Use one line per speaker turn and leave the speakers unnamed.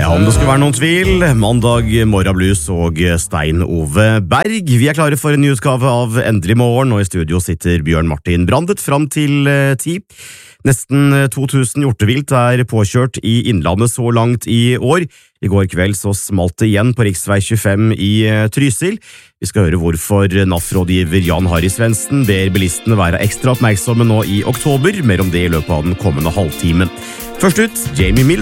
Ja, om det skulle være noen tvil, mandag morgenblues og Stein Ove Berg. Vi klare for en ny utgave av Endelig morgen, og i studio sitter Bjørn Martin Brandet fram til 10. Nesten 2000 hjortevilt påkjørt i Innlandet så langt i år. I går kveld så smalt det igjen på riksvei 25 i Trysil. Vi skal høre hvorfor NAF-rådgiver Jan Harry Svendsen ber bilistene være ekstra oppmerksomme nå i oktober. Mer om det i løpet av den kommende halvtimen. Først ut, Jamie Miller.